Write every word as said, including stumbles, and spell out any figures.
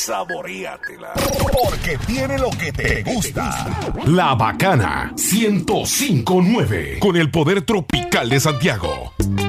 saboreatela. Porque tiene lo que te gusta. La Bacana ciento cinco punto nueve con el poder tropical de Santiago.